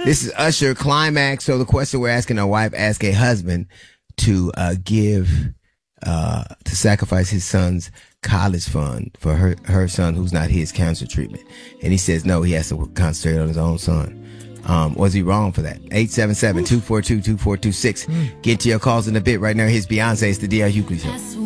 This is Usher Climax. So the question we're asking our wife, ask a husband to sacrifice his son's college fund for her son who's not his cancer treatment. And he says no, he has to concentrate on his own son. Was he wrong for that? 877-242-2426. Get to your calls in a bit. Right now, here's Beyonce. It's the D.L. Hughley Show.